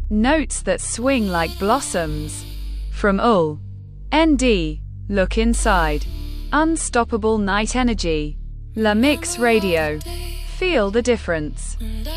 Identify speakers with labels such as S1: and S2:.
S1: Notes that swing like blossoms. From UL. ND. Look inside. Unstoppable night energy. La Mix Radio. Feel the difference.